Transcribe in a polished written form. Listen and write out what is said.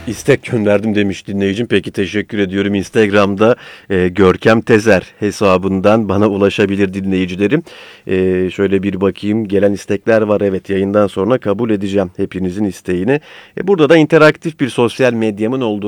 İstek gönderdim demiş dinleyicim. Peki teşekkür ediyorum. Instagram'da Görkem Tezer hesabından bana ulaşabilir dinleyicilerim. Şöyle bir bakayım. Gelen istekler var. Evet, yayından sonra kabul edeceğim hepinizin isteğini. Burada da interaktif bir sosyal medyamın olduğunu